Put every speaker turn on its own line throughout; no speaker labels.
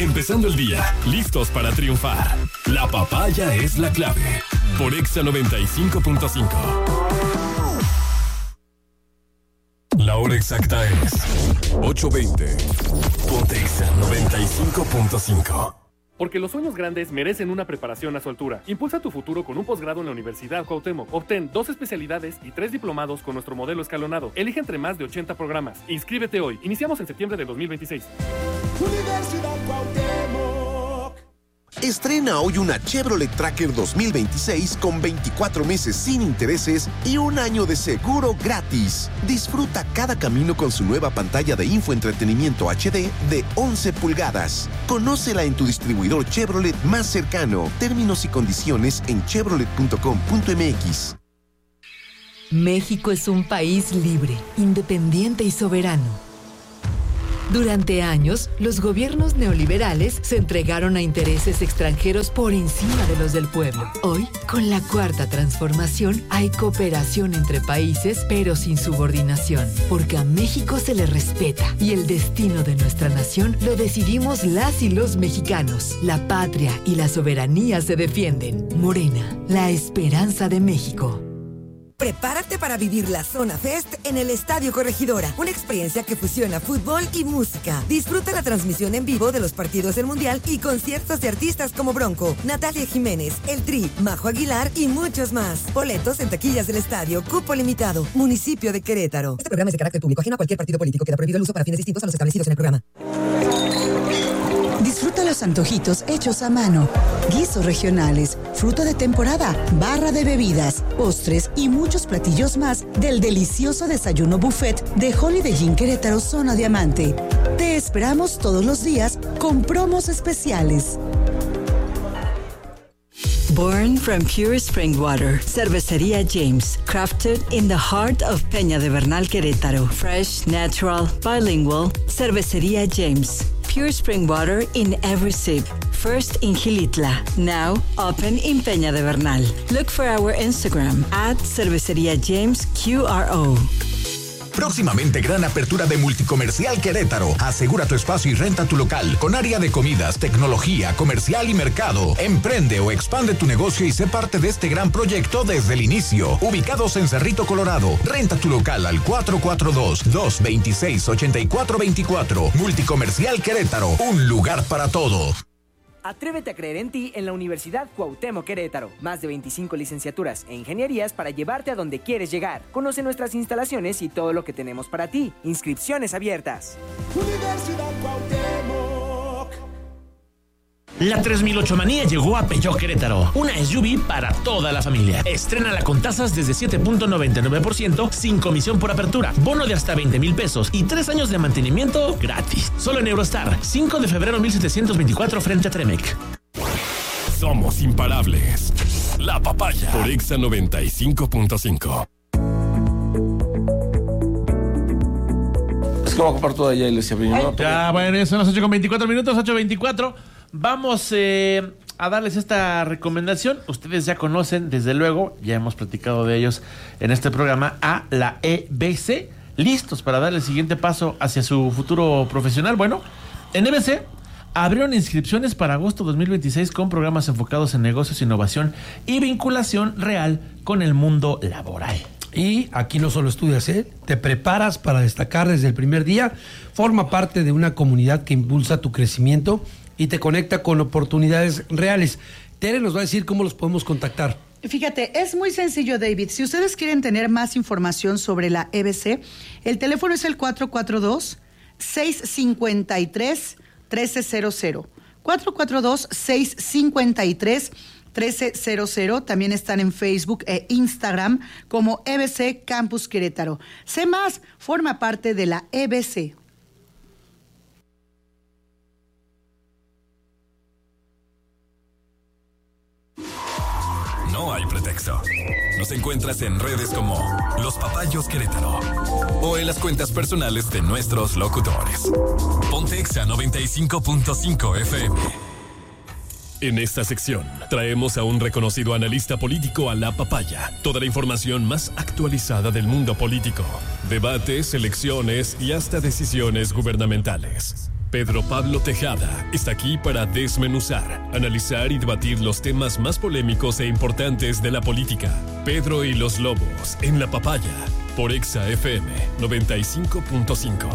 Empezando el día, listos para triunfar. La papaya es la clave. Por Exa 95.5. La hora exacta es 8:20. Ponte Exa 95.5.
Porque los sueños grandes merecen una preparación a su altura. Impulsa tu futuro con un posgrado en la Universidad Cuauhtémoc. Obtén 2 especialidades y 3 diplomados con nuestro modelo escalonado. Elige entre más de 80 programas. Inscríbete hoy. Iniciamos en septiembre de 2026.
Universidad Cuauhtémoc.
Estrena hoy una Chevrolet Tracker 2026 con 24 meses sin intereses y un año de seguro gratis. Disfruta cada camino con su nueva pantalla de infoentretenimiento HD de 11 pulgadas. Conócela en tu distribuidor Chevrolet más cercano. Términos y condiciones en chevrolet.com.mx.
México es un país libre, independiente y soberano. Durante años, los gobiernos neoliberales se entregaron a intereses extranjeros por encima de los del pueblo. Hoy, con la Cuarta Transformación, hay cooperación entre países, pero sin subordinación, porque a México se le respeta y el destino de nuestra nación lo decidimos las y los mexicanos. La patria y la soberanía se defienden. Morena, la esperanza de México.
Prepárate para vivir la Zona Fest en el Estadio Corregidora, una experiencia que fusiona fútbol y música. Disfruta la transmisión en vivo de los partidos del Mundial y conciertos de artistas como Bronco, Natalia Jiménez, El Tri, Majo Aguilar y muchos más. Boletos en taquillas del estadio, cupo limitado, municipio de Querétaro. Este programa es de carácter público, ajeno a cualquier partido político. Queda prohibido el uso para fines distintos a los establecidos en el programa.
Disfruta los antojitos hechos a mano, guisos regionales, fruta de temporada, barra de bebidas, postres y muchos platillos más del delicioso desayuno buffet de Holiday Inn Querétaro Zona Diamante. Te esperamos todos los días con promos especiales.
Born from pure spring water, Cervecería James, crafted in the heart of Peña de Bernal, Querétaro. Fresh, natural, bilingual, Cervecería James. Pure spring water in every sip. First in Gilitla, now open in Peña de Bernal. Look for our Instagram @Cervecería James QRO.
Próximamente gran apertura de Multicomercial Querétaro. Asegura tu espacio y renta tu local con área de comidas, tecnología, comercial y mercado. Emprende o expande tu negocio y sé parte de este gran proyecto desde el inicio. Ubicados en Cerrito, Colorado. Renta tu local al 442-226-8424. Multicomercial Querétaro. Un lugar para todo.
Atrévete a creer en ti en la Universidad Cuauhtémoc Querétaro. Más de 25 licenciaturas e ingenierías para llevarte a donde quieres llegar. Conoce nuestras instalaciones y todo lo que tenemos para ti. Inscripciones abiertas.
Universidad Cuauhtémoc.
La 3008 manía llegó a Peugeot Querétaro. Una SUV para toda la familia. Estrénala con tasas desde 7.99% sin comisión por apertura. Bono de hasta 20,000 pesos y 3 años de mantenimiento gratis. Solo en Eurostar. 5 de febrero 1724 frente a Tremec.
Somos imparables. La papaya. Por Exa 95.5.
Es que voy a ocupar toda ella y les abrimos.
Ya, bueno, son las 8:24 minutos, 8:24. Vamos a darles esta recomendación. Ustedes ya conocen, desde luego, ya hemos platicado de ellos en este programa, a la EBC. Listos para dar el siguiente paso hacia su futuro profesional. Bueno, en EBC abrieron inscripciones para agosto 2026 con programas enfocados en negocios, innovación y vinculación real con el mundo laboral.
Y aquí no solo estudias, te preparas para destacar desde el primer día, forma parte de una comunidad que impulsa tu crecimiento y te conecta con oportunidades reales. Tere nos va a decir cómo los podemos contactar.
Fíjate, es muy sencillo, David. Si ustedes quieren tener más información sobre la EBC, el teléfono es el 442-653-1300. 442-653-1300. También están en Facebook e Instagram como EBC Campus Querétaro. Sé más, forma parte de la EBC.
No hay pretexto. Nos encuentras en redes como Los Papayos Querétaro o en las cuentas personales de nuestros locutores. Ponte Exa 95.5 FM. En esta sección traemos a un reconocido analista político a la papaya. Toda la información más actualizada del mundo político. Debates, elecciones y hasta decisiones gubernamentales. Pedro Pablo Tejada está aquí para desmenuzar, analizar y debatir los temas más polémicos e importantes de la política. Pedro y los Lobos en La Papaya, por Exa FM 95.5.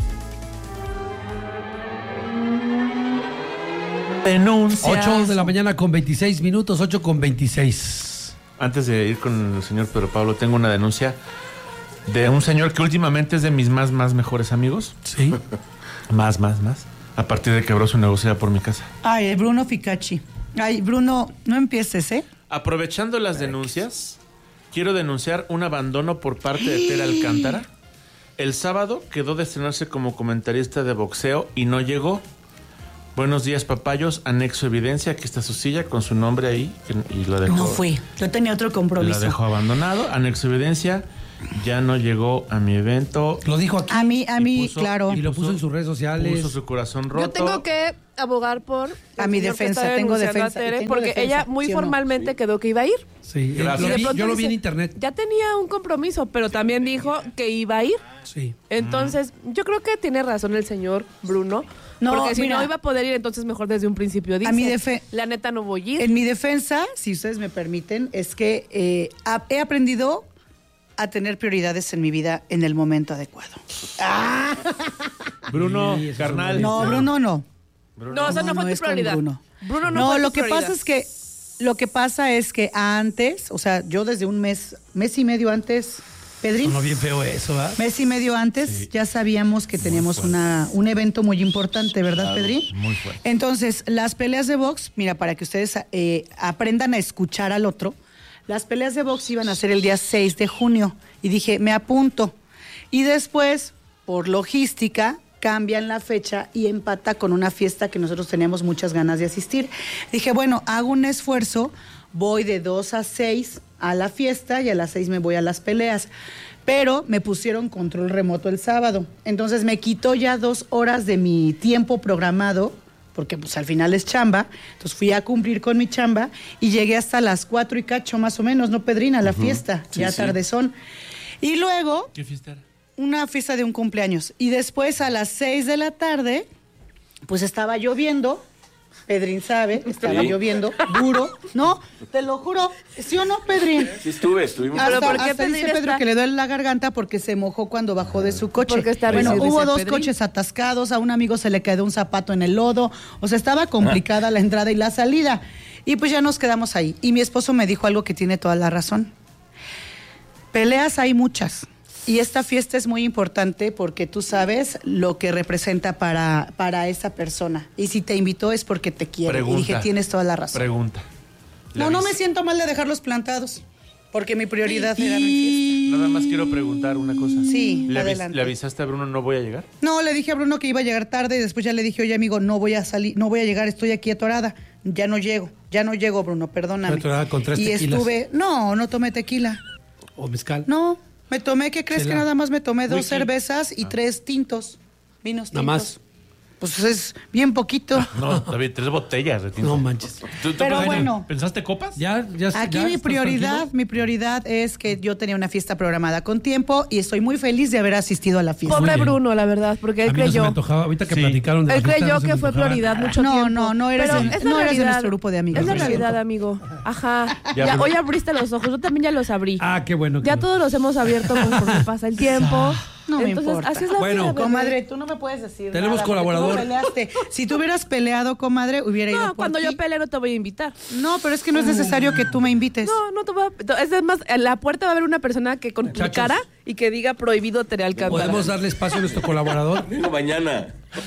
Denuncias.
8 de la mañana con 26 minutos, 8 con 26.
Antes de ir con el señor Pedro Pablo, tengo una denuncia de un señor que últimamente es de mis más mejores amigos.
Sí.
Más. A partir de que abrió su negocio por mi casa.
Ay, Bruno Ficacci. Ay, Bruno, no empieces, ¿eh?
Aprovechando las denuncias, quiero denunciar un abandono por parte de Tere Alcántara. El sábado quedó de estrenarse como comentarista de boxeo y no llegó. Buenos días, papayos. Anexo evidencia. Aquí está su silla con su nombre ahí. Y lo dejó.
No fui. Yo tenía otro compromiso.
Lo dejó abandonado. Anexo evidencia. Ya no llegó a mi evento.
Lo dijo aquí.
A mí, claro.
Y lo puso en sus redes sociales.
Puso su corazón roto.
Yo tengo que abogar por...
A mi defensa, tengo defensa.
Porque ella muy formalmente quedó que iba a ir.
Sí,
yo
lo vi en internet.
Ya tenía un compromiso, pero también dijo que iba a ir.
Sí.
Entonces, yo creo que tiene razón el señor Bruno.
No,
porque si
mira,
no iba a poder ir, entonces mejor desde un principio dice, la neta no voy a ir.
En mi defensa, si ustedes me permiten, es que he aprendido a tener prioridades en mi vida en el momento adecuado.
Bruno,
Sí,
carnal.
No, Bruno no.
No, esa no fue tu prioridad.
Bruno
no fue
lo
tu
que
prioridad.
pasa es que antes, o sea, yo desde un mes y medio antes, Pedrín.
No, bien feo eso, ¿verdad?
Mes y medio antes ya sabíamos que teníamos un evento muy importante, ¿verdad,
Claro,
Pedrín?
muy fuerte.
Entonces, las peleas de box, mira, para que ustedes aprendan a escuchar al otro, las peleas de box iban a ser el día 6 de junio. Y dije, me apunto. Y después, por logística, cambian la fecha y empata con una fiesta que nosotros teníamos muchas ganas de asistir. Dije, bueno, hago un esfuerzo, voy de 2 a 6 a la fiesta y a las 6 me voy a las peleas. Pero me pusieron control remoto el sábado. Entonces me quitó ya 2 horas de mi tiempo programado, porque pues al final es chamba. Entonces fui a cumplir con mi chamba y llegué hasta las 4 y cacho más o menos, ¿no, Pedrín? A la fiesta,
Sí,
ya
sí.
tardezón. Y luego,
¿Qué fiesta era?
una fiesta de un cumpleaños. Y después a las 6 de la tarde, pues estaba lloviendo. Pedrín sabe, estaba lloviendo duro. No, te lo juro. ¿Sí o no, Pedrín?
Sí, estuvimos.
Hasta,
¿Pero por qué
hasta
Pedrín
dice Pedro
está?
que le duele la garganta porque se mojó cuando bajó de su coche.
Porque está
bueno,
recién,
hubo
dice
2
Pedrín.
coches atascados, a un amigo se le quedó un zapato en el lodo, o sea, estaba complicada la entrada y la salida. Y pues ya nos quedamos ahí. Y mi esposo me dijo algo que tiene toda la razón. Peleas hay muchas. Y esta fiesta es muy importante porque tú sabes lo que representa para esa persona. Y si te invitó es porque te quiere.
Pregunta.
Y dije, tienes toda la razón.
Pregunta.
No me siento mal de dejarlos plantados. Porque mi prioridad era mi fiesta.
Nada más quiero preguntar una cosa.
Sí,
¿Le
adelante.
avisaste a Bruno no voy a llegar?
No, le dije a Bruno que iba a llegar tarde y después ya le dije, oye, amigo, no voy a salir, no voy a llegar, estoy aquí atorada. Ya no llego, Bruno, perdóname.
Atorada con 3
y
tequilas.
no tomé tequila.
¿O mezcal?
No, me tomé, ¿qué crees?
Chela.
Que nada más me tomé 2
Whisky.
cervezas y 3 tintos, vinos tintos.
Nada más.
Pues es bien poquito.
No, David, 3 botellas de tinto.
No manches.
¿Tú
Pero bueno.
¿Pensaste copas?
Ya
Aquí
ya
mi
estás
mi prioridad es que yo tenía una fiesta programada con tiempo y estoy muy feliz de haber asistido a la fiesta.
Pobre
bien.
Bruno, la verdad, porque él
A mí no se
creyó.
me antojaba. Ahorita que
Sí.
platicaron de la
Él
fiesta,
creyó
no se me
que fue
antojaba.
prioridad mucho
No,
tiempo.
no eres
Pero
de-
es la
no eres de
realidad.
nuestro grupo de amigos.
Es la
Lo siento.
realidad, amigo. Ajá.
Ya,
Ya,
Bruno.
hoy abriste los ojos, yo también ya los abrí.
Ah, qué bueno.
Ya todos los hemos abierto conforme pasa el tiempo.
No me
Entonces,
importa.
así es la
Bueno,
vida, bebé.
Comadre, tú no me puedes decir
Tenemos
nada, porque
colaborador.
tú no peleaste. Si tú hubieras peleado, comadre, hubiera ido
No,
por
cuando
ti.
yo pelee no te voy a invitar.
No, pero es que no es necesario que tú me invites.
No te voy a... Es más, en la puerta va a haber una persona que con tu
Muchachos.
cara y que diga prohibido Tere Alcántara.
¿Podemos darle espacio a nuestro colaborador?
Vengo mañana.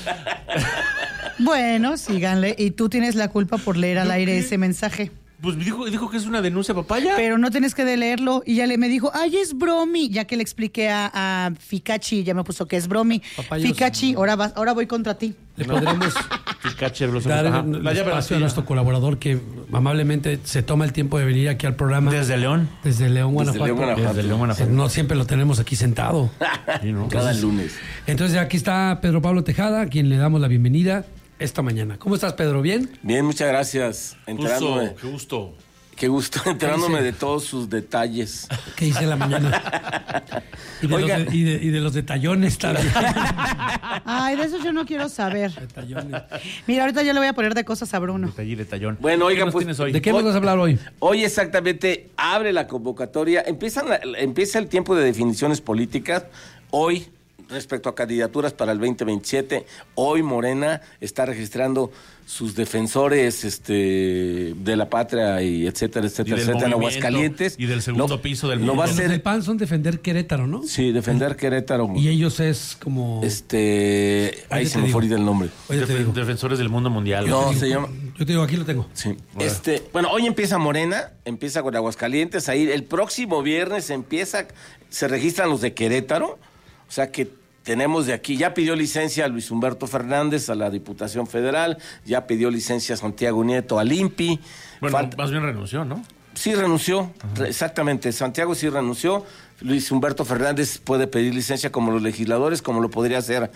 Bueno, síganle. Y tú tienes la culpa por leer al aire ese mensaje.
Pues dijo que es una denuncia, papaya.
Pero no tienes que de leerlo. Y ya me dijo, ay, es bromi. Ya que le expliqué a Ficacci, ya me puso que es bromi.
Papayos.
Ficacci, ahora voy contra ti.
Le podremos
Picache, blos-
dar
Ajá.
el
La llave
espacio a
vacía.
nuestro colaborador que amablemente se toma el tiempo de venir aquí al programa.
Desde León.
Desde León,
Desde
Guanajuato.
León, Guanajuato.
Desde León, Guanajuato.
No siempre lo tenemos aquí sentado.
Sí, ¿no?
Cada lunes.
Entonces aquí está Pedro Pablo Tejada, a quien le damos la bienvenida esta mañana. ¿Cómo estás, Pedro? ¿Bien?
Bien, muchas gracias. Enterándome.
Qué gusto.
Qué gusto enterándome de todos sus detalles.
¿Qué hice en la mañana? Y de los detallones también.
Ay, de eso yo no quiero saber. Detallones. Mira, ahorita yo le voy a poner de cosas a Bruno.
Detallón.
Bueno, oiga, pues,
¿de qué nos vas a hablar hoy?
Hoy exactamente abre la convocatoria. Empieza el tiempo de definiciones políticas. Hoy, respecto a candidaturas para el 2027, hoy Morena está registrando sus defensores de la patria y etcétera, en Aguascalientes.
Y del segundo piso del
movimiento. Los del PAN son defender Querétaro, ¿no?
Sí, defender Querétaro.
Y ellos es como...
ahí se me fue el nombre.
Defensores del mundo mundial.
No, se llama...
Yo te digo, aquí lo tengo.
Sí. Bueno, hoy empieza Morena, empieza con Aguascalientes. Ahí el próximo viernes se registran los de Querétaro. O sea que tenemos de aquí, ya pidió licencia a Luis Humberto Fernández a la Diputación Federal, ya pidió licencia a Santiago Nieto al INPI.
Bueno, más bien renunció, ¿no?
Sí, renunció, exactamente. Santiago sí renunció. Luis Humberto Fernández puede pedir licencia como los legisladores, como lo podría hacer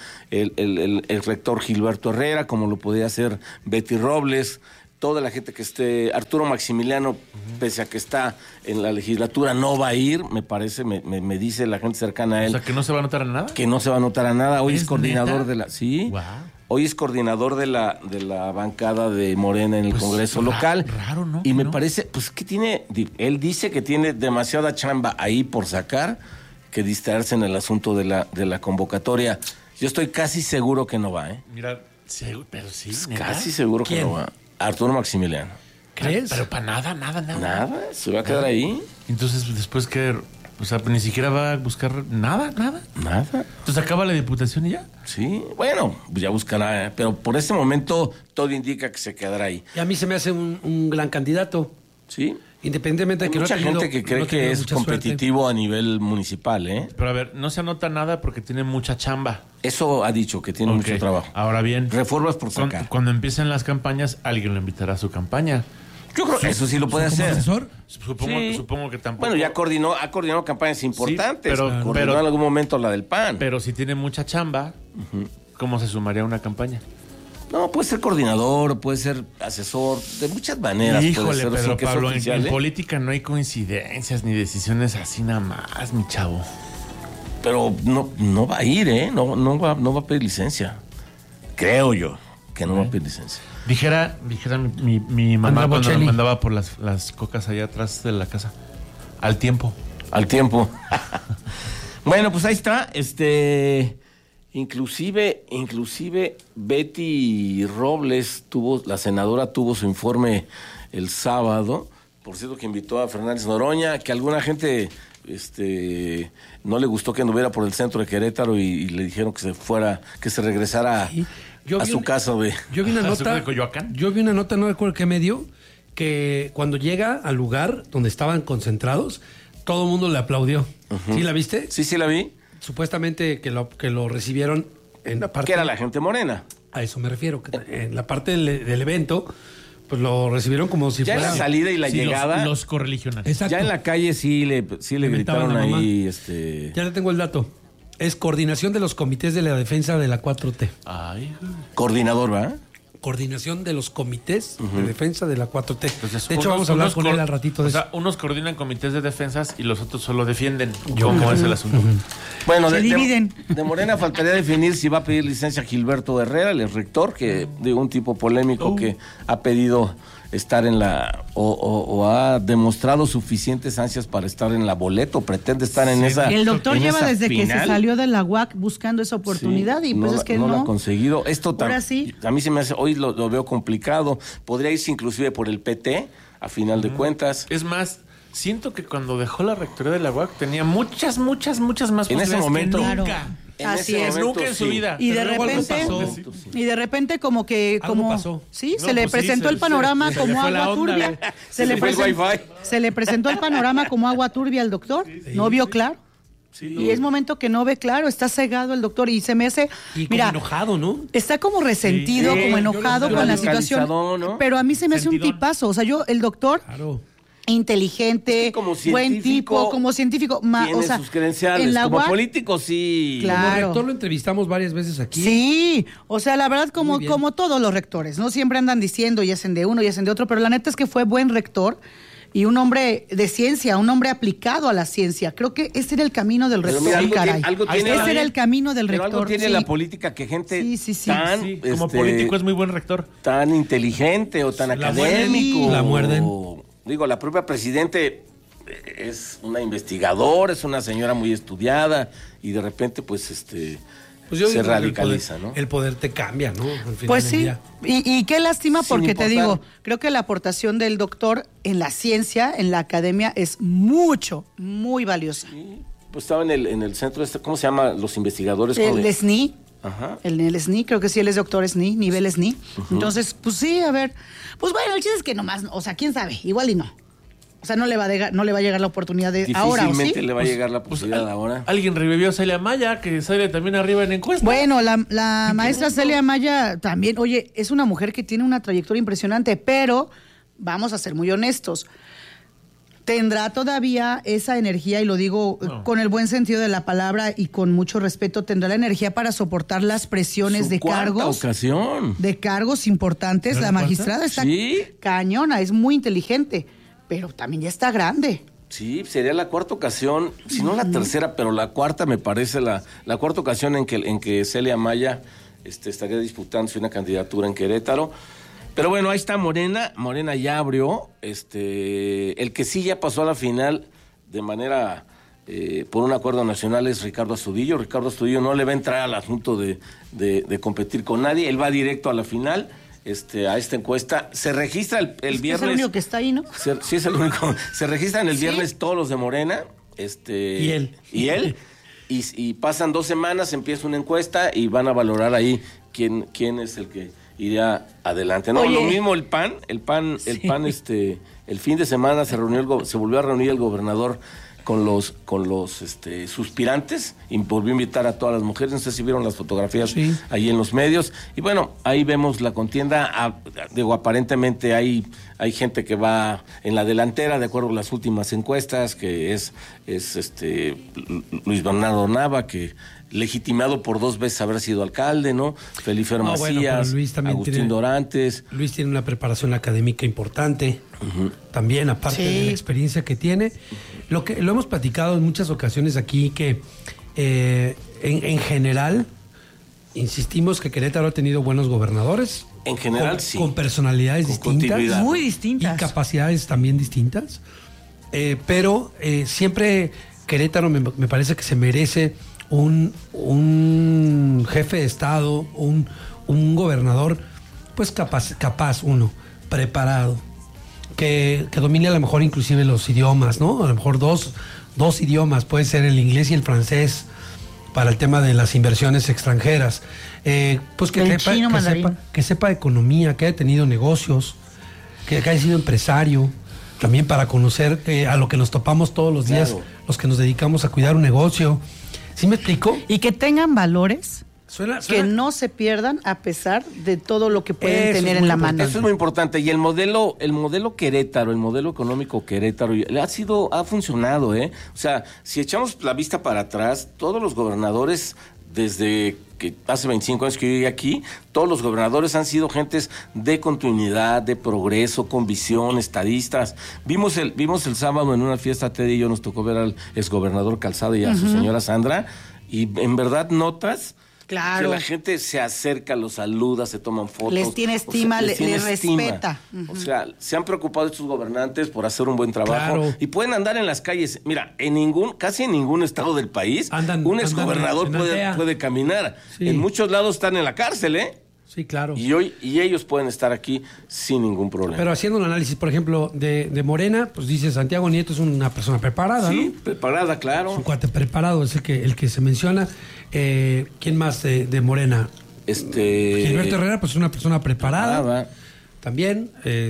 el rector Gilberto Herrera, como lo podría hacer Betty Robles. Toda la gente que esté, Arturo Maximiliano, pese a que está en la legislatura, no va a ir, me parece, me dice la gente cercana a él.
O sea, que no se va a notar a nada.
Que no se va a notar a nada. Hoy es coordinador
neta?
de la... Sí.
Wow.
Hoy es coordinador de la bancada de Morena en el Congreso local.
Raro, ¿no?
Y me parece, pues que tiene, él dice que tiene demasiada chamba ahí por sacar, que distraerse en el asunto de la convocatoria. Yo estoy casi seguro que no va, ¿eh?
Mira, pero sí.
Pues casi seguro que no va. Arturo Maximiliano.
¿Crees? Pero para nada.
Nada, se va a quedar ahí.
Entonces, después que, o sea, ni siquiera va a buscar nada.
Nada.
Entonces acaba la diputación y ya.
Sí, bueno, ya buscará, pero por este momento todo indica que se quedará ahí.
Y a mí se me hace un gran candidato.
Sí.
Independientemente de que
mucha gente que cree que es competitivo suerte a nivel municipal, ¿eh?
Pero a ver, no se anota nada porque tiene mucha chamba.
Eso ha dicho, que tiene mucho trabajo.
Ahora bien,
reformas por sacar.
Cuando empiecen las campañas, alguien lo invitará a su campaña.
Yo creo que eso sí lo puede hacer.
¿Asesor?
Supongo que tampoco.
Bueno, ya ha coordinado campañas importantes.
Sí, pero
en algún momento la del PAN.
Pero si tiene mucha chamba, ¿cómo se sumaría a una campaña?
No, puede ser coordinador, puede ser asesor, de muchas maneras.
Híjole,
puede ser,
pero Pablo, en política no hay coincidencias ni decisiones así nada más, mi chavo.
Pero no va a ir, ¿eh? No va a pedir licencia. Creo yo que no va a pedir licencia.
Dijera mi mamá cuando me mandaba por las cocas allá atrás de la casa. Al tiempo.
Bueno, pues ahí está. Inclusive Betty Robles la senadora tuvo su informe el sábado. Por cierto, que invitó a Fernández Noroña, que alguna gente no le gustó que anduviera por el centro de Querétaro y le dijeron que se regresara a su casa de...
Yo vi una nota
de Coyoacán.
No recuerdo qué medio, que cuando llega al lugar donde estaban concentrados, todo el mundo le aplaudió. ¿Sí la viste?
Sí la vi.
Supuestamente que lo recibieron en la parte...
Que era la gente morena.
A eso me refiero. Que en la parte del evento, pues lo recibieron como si fuera...
Ya en la salida y la llegada...
Los correligionarios.
Exacto.
Ya en la calle sí le gritaron ahí...
Ya le tengo el dato. Es coordinación de los comités de la defensa de la 4T.
Ay.
Coordinador, ¿va?
Coordinación de los comités de defensa de la 4T. Entonces, de hecho, vamos a hablar con él al ratito de eso.
O sea, unos coordinan comités de defensas y los otros solo defienden. ¿Cómo es el asunto?
Bueno,
se dividen.
De Morena faltaría definir si va a pedir licencia Gilberto Herrera, el rector, que de un tipo polémico que ha pedido estar en o ha demostrado suficientes ansias para estar en la boleta, o pretende estar en esa.
El doctor lleva desde
final.
Que se salió de la UAC buscando esa oportunidad y pues es que no
lo ha conseguido. Esto
ahora sí.
A mí se me hace, hoy lo veo complicado. Podría irse inclusive por el PT, a final de cuentas.
Es más, siento que cuando dejó la rectoría de la UAC tenía muchas más posibilidades.
En ese momento.
Que nunca.
Claro.
Así es, nunca en su vida.
Y de repente como que
pasó.
Sí, se le presentó el panorama como agua turbia. Se le presentó el panorama como agua turbia al doctor. No vio claro. Y es momento que no ve claro, está cegado el doctor y se me hace...
Y mira, como enojado, ¿no?
Está como resentido, como enojado con la situación.
¿no?
Pero a mí se me hace un tipazo. O sea, el doctor...
Claro.
Inteligente, buen tipo, como científico,
tiene sus credenciales, como político sí.
Claro.
Como rector lo entrevistamos varias veces aquí.
Sí, o sea, la verdad como todos los rectores, ¿no? Siempre andan diciendo y hacen de uno y hacen de otro, pero la neta es que fue buen rector. y un hombre de ciencia, un hombre aplicado a la ciencia. Creo que ese era el camino del rector, ese era el camino del rector.
Algo tiene la política que gente tan...
como político es muy buen rector.
Tan inteligente o tan académico.
La muerden.
Digo, la propia presidente es una investigadora, es una señora muy estudiada y de repente pues se radicaliza, ¿no?
El poder te cambia, ¿no?
Pues sí, y qué lástima porque te digo, creo que la aportación del doctor en la ciencia, en la academia, es muy valiosa.
Sí, pues estaba en el centro, ¿cómo se llama? Los investigadores.
El SNI.
Ajá.
El SNI, creo que sí, él es doctor SNI, nivel SNI. Entonces, pues sí, a ver. Pues bueno, el chiste es que nomás, o sea, quién sabe, igual y no. O sea, no le va a llegar la oportunidad de ahora, ¿o sí?
Difícilmente le va a llegar la posibilidad ahora.
Alguien revivió a Celia Maya, que sale también arriba en encuesta.
Bueno, la maestra Celia Maya también, oye, es una mujer que tiene una trayectoria impresionante, pero vamos a ser muy honestos. Tendrá todavía esa energía, y lo digo con el buen sentido de la palabra y con mucho respeto, tendrá la energía para soportar las presiones de cargos.
Ocasión.
De cargos importantes. La magistrada está cañona, es muy inteligente. Pero también ya está grande.
Sí, sería la cuarta ocasión, si no la tercera, pero la cuarta me parece la cuarta ocasión en que Celia Maya estaría disputándose una candidatura en Querétaro. Pero bueno, ahí está Morena ya abrió, el que sí ya pasó a la final de manera, por un acuerdo nacional es Ricardo Astudillo. Ricardo Astudillo no le va a entrar al asunto de competir con nadie, él va directo a la final. A esta encuesta. Se registra el viernes.
Es el único que está ahí, ¿no?
Sí, es el único. Se registran el viernes todos los de Morena.
Y él.
Y pasan 2 semanas, empieza una encuesta y van a valorar ahí quién es el que iría adelante. No, lo mismo el PAN, el fin de semana se volvió a reunir el gobernador con los suspirantes y volvió a invitar a todas las mujeres. No sé si vieron las fotografías ahí en los medios. Y bueno, ahí vemos la contienda. Aparentemente hay gente que va en la delantera, de acuerdo a las últimas encuestas, que es Luis Bernardo Nava, que legitimado por 2 veces haber sido alcalde, ¿no? Felifer Macías, Agustín Dorantes.
Luis tiene una preparación académica importante, también, aparte de la experiencia que tiene. Lo hemos platicado en muchas ocasiones aquí, que en general, insistimos que Querétaro ha tenido buenos gobernadores.
En general, sí.
Con personalidades distintas.
Muy distintas.
Y capacidades también distintas. Pero siempre Querétaro me parece que se merece un jefe de Estado, un gobernador, pues capaz uno, preparado, que domine a lo mejor inclusive los idiomas, ¿no? A lo mejor dos idiomas, puede ser el inglés y el francés, para el tema de las inversiones extranjeras. Pues que sepa economía, que haya tenido negocios, que haya sido empresario, también para conocer a lo que nos topamos todos los días, los que nos dedicamos a cuidar un negocio. ¿Sí me explico?
Y que tengan valores que no se pierdan a pesar de todo lo que pueden tener en la mano.
Eso es muy importante. Y el modelo Querétaro, el modelo económico Querétaro, ha funcionado, ¿eh? O sea, si echamos la vista para atrás, todos los gobernadores, desde que hace 25 años que yo llegué aquí, todos los gobernadores han sido gentes de continuidad, de progreso, con visión, estadistas. Vimos el sábado en una fiesta, Teddy y yo nos tocó ver al exgobernador Calzada y a su señora Sandra, y en verdad notas que la gente se acerca, los saluda, se toman fotos.
Les tiene estima, les respeta.
O sea, se han preocupado estos gobernantes por hacer un buen trabajo y pueden andar en las calles. Mira, casi en ningún estado del país un exgobernador puede caminar. Sí. En muchos lados están en la cárcel, ¿eh?
Sí, claro.
Y ellos pueden estar aquí sin ningún problema.
Pero haciendo un análisis, por ejemplo, de Morena, pues dice Santiago Nieto es una persona preparada,
sí,
¿no?
Preparada, claro.
Es un cuate preparado, es el que se menciona. ¿Quién más de Morena? Gilberto Herrera, pues es una persona preparada. También,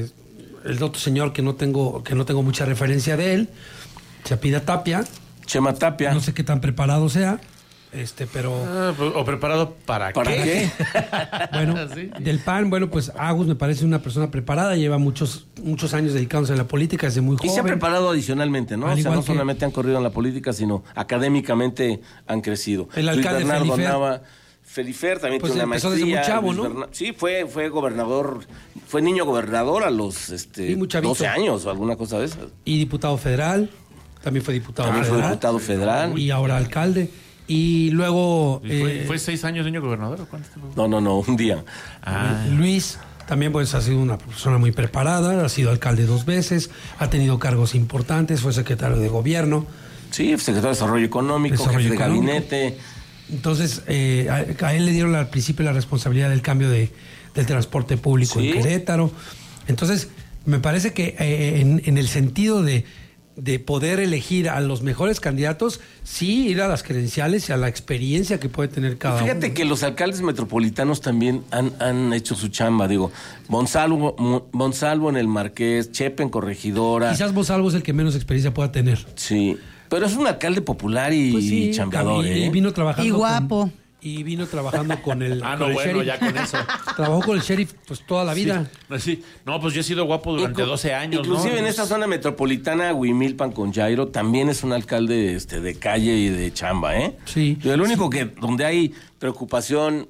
el otro señor que no tengo mucha referencia de él, se apellida Tapia.
Chema Tapia.
No sé qué tan preparado sea. Pero...
¿O preparado para
qué?
Bueno, ¿sí? Del PAN, pues Agus me parece una persona preparada, lleva muchos años dedicándose a la política desde muy joven.
Y se ha preparado adicionalmente, ¿no? O sea, no solamente han corrido en la política, sino académicamente han crecido.
El alcalde
Luis Bernardo Nava, Felifer también tiene una maestría.
Desde muy chavo, ¿no?
Sí, fue gobernador fue niño gobernador a los 12 años o alguna cosa de esas.
Y diputado federal, también fue diputado
federal.
Y ahora alcalde. Y luego...
¿Fue 6 años niño gobernador o cuánto tiempo?
No, un día.
Luis también pues ha sido una persona muy preparada, ha sido alcalde 2 veces, ha tenido cargos importantes, fue secretario de gobierno.
Sí, secretario de Desarrollo Económico, jefe de gabinete.
Entonces, a él le dieron al principio la responsabilidad del cambio del transporte público en Querétaro. Entonces, me parece que en el sentido de poder elegir a los mejores candidatos, sí ir a las credenciales y a la experiencia que puede tener cada uno.
Fíjate que los alcaldes metropolitanos también han hecho su chamba, digo, Monsalvo en el Marqués, Chepe en Corregidora.
Quizás Monsalvo es el que menos experiencia pueda tener.
Sí, pero es un alcalde popular y chambeador,
y vino trabajando
y guapo.
Y vino trabajando con el...
sheriff. Ya con eso.
Trabajó con el sheriff pues toda la vida.
Sí. No, pues yo he sido guapo durante 12 años.
Inclusive en esta zona metropolitana, Huimilpan con Jairo, también es un alcalde de calle y de chamba, ¿eh?
Sí.
El único que donde hay preocupación,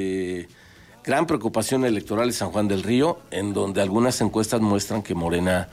gran preocupación electoral es San Juan del Río, en donde algunas encuestas muestran que Morena